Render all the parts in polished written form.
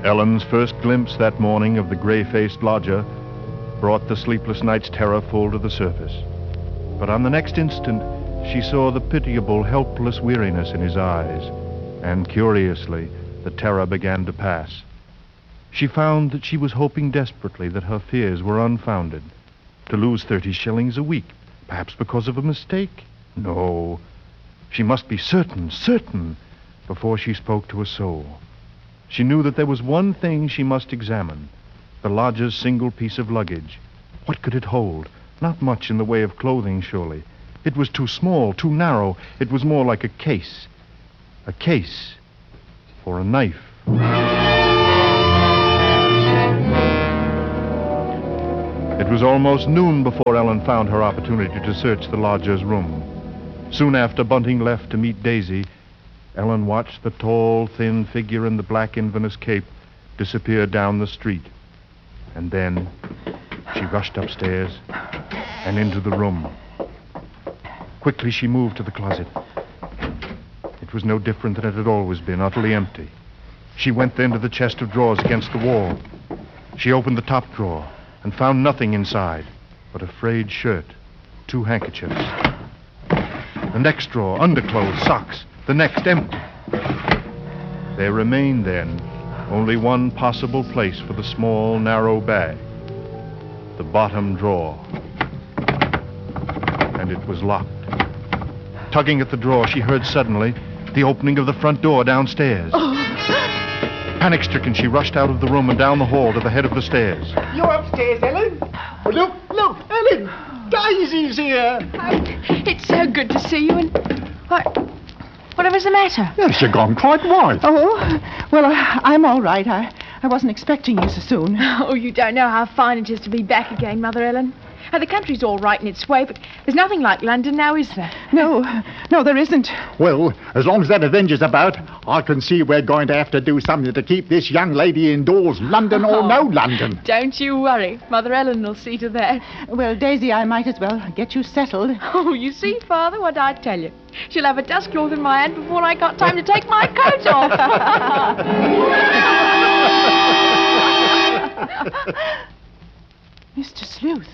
Ellen's first glimpse that morning of the gray-faced lodger brought the sleepless night's terror full to the surface. But on the next instant, she saw the pitiable, helpless weariness in his eyes, and curiously, the terror began to pass. She found that she was hoping desperately that her fears were unfounded. To lose 30 shillings a week, perhaps because of a mistake? No. She must be certain, before she spoke to a soul. She knew that there was one thing she must examine, the lodger's single piece of luggage. What could it hold? Not much in the way of clothing, surely. It was too small, too narrow. It was more like a case. A case for a knife. It was almost noon before Ellen found her opportunity to search the lodger's room. Soon after Bunting left to meet Daisy, Ellen watched the tall, thin figure in the black Inverness cape disappear down the street. And then she rushed upstairs and into the room. Quickly she moved to the closet. It was no different than it had always been, utterly empty. She went then to the chest of drawers against the wall. She opened the top drawer and found nothing inside but a frayed shirt, 2 handkerchiefs. The next drawer, underclothes, socks. The next, empty. There remained then only one possible place for the small, narrow bag. The bottom drawer. And it was locked. Tugging at the drawer, she heard suddenly the opening of the front door downstairs. Panic-stricken, she rushed out of the room and down the hall to the head of the stairs. You're upstairs, Ellen? Oh, look, Ellen! Daisy's here! It's so good to see you, and... Whatever's the matter? Yes, you've gone quite white. Oh, well, I'm all right. I wasn't expecting you so soon. Oh, you don't know how fine it is to be back again, Mother Ellen. The country's all right in its way, but there's nothing like London now, is there? No, there isn't. Well, as long as that Avenger's about, I can see we're going to have to do something to keep this young lady indoors, London or no London. Don't you worry. Mother Ellen will see to that. Well, Daisy, I might as well get you settled. Oh, you see, Father, what I tell you. She'll have a dust cloth in my hand before I got time to take my coat off. Mr. Sleuth.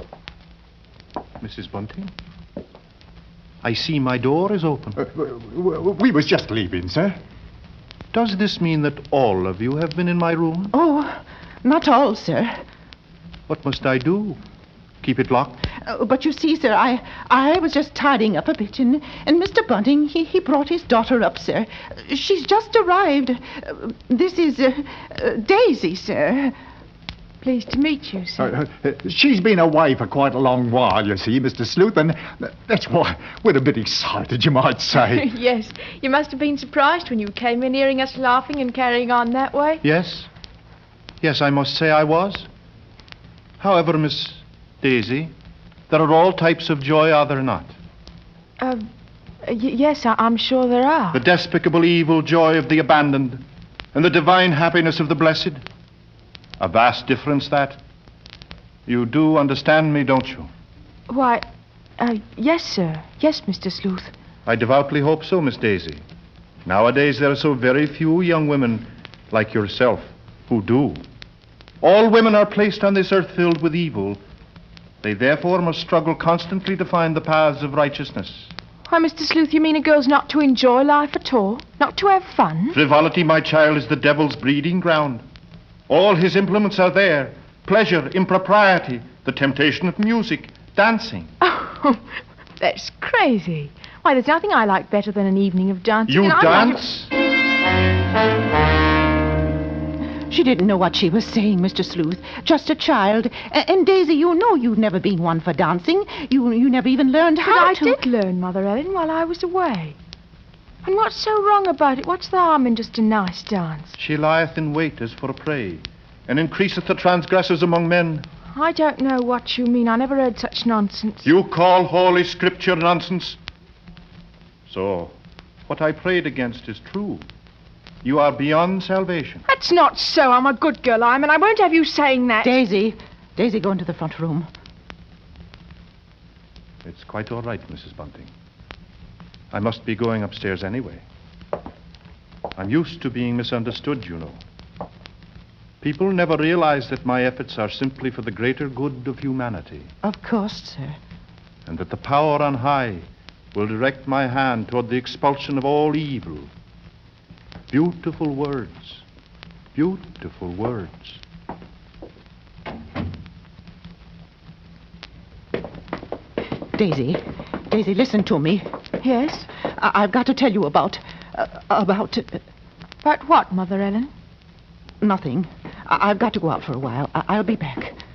Mrs. Bunting? I see my door is open. We was just leaving, sir. Does this mean that all of you have been in my room? Oh, not all, sir. What must I do? Keep it locked? But you see, sir, I was just tidying up a bit, and Mr. Bunting, he brought his daughter up, sir. She's just arrived. This is Daisy, sir. Pleased to meet you, sir. She's been away for quite a long while, you see, Mr. Sleuth, and that's why we're a bit excited, you might say. Yes, you must have been surprised when you came in hearing us laughing and carrying on that way. Yes, I must say I was. However, Miss Daisy, there are all types of joy, are there not? Yes, I'm sure there are. The despicable evil joy of the abandoned and the divine happiness of the blessed. A vast difference, that. You do understand me, don't you? Why, yes, sir. Yes, Mr. Sleuth. I devoutly hope so, Miss Daisy. Nowadays, there are so very few young women like yourself who do. All women are placed on this earth filled with evil. They therefore must struggle constantly to find the paths of righteousness. Why, Mr. Sleuth, you mean a girl's not to enjoy life at all? Not to have fun? Frivolity, my child, is the devil's breeding ground. All his implements are there. Pleasure, impropriety, the temptation of music, dancing. Oh, that's crazy. Why, there's nothing I like better than an evening of dancing. You dance? She didn't know what she was saying, Mr. Sleuth. Just a child. And Daisy, you know you've never been one for dancing. You never even learned how to. But I did learn, Mother Ellen, while I was away. And what's so wrong about it? What's the harm in just a nice dance? She lieth in wait as for a prey, and increaseth the transgressors among men. I don't know what you mean. I never heard such nonsense. You call Holy Scripture nonsense? So, what I prayed against is true. You are beyond salvation. That's not so. I'm a good girl, and I won't have you saying that. Daisy, go into the front room. It's quite all right, Mrs. Bunting. I must be going upstairs anyway. I'm used to being misunderstood, you know. People never realize that my efforts are simply for the greater good of humanity, Of course, sir. and that the power on high will direct my hand toward the expulsion of all evil. Beautiful words. Beautiful words. Daisy, listen to me. Yes? I've got to tell you about... But what, Mother Ellen? nothing. I've got to go out for a while. I'll be back.